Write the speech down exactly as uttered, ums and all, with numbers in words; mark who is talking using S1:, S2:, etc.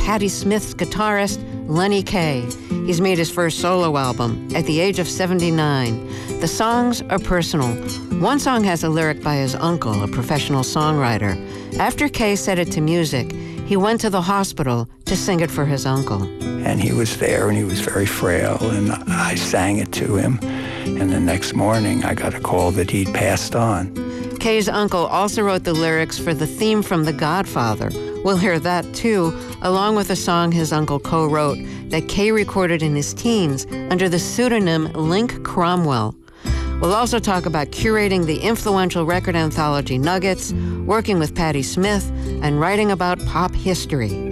S1: Patti Smith's guitarist, Lenny Kaye. He's made his first solo album at the age of seventy-nine. The songs are personal. One song has a lyric by his uncle, a professional songwriter. After Kaye set it to music, he went to the hospital to sing it for his uncle.
S2: And he was there, and he was very frail, and I sang it to him. And the next morning, I got a call that he'd passed on.
S1: Kaye's uncle also wrote the lyrics for the theme from The Godfather. We'll hear that, too, along with a song his uncle co-wrote that Kaye recorded in his teens under the pseudonym Link Cromwell. We'll also talk about curating the influential record anthology Nuggets, working with Patti Smith, and writing about pop history.